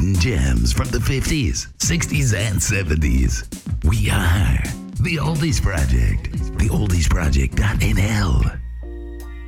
hidden gems from the 50s, 60s, and 70s. We are The Oldies Project. TheOldiesProject.nl.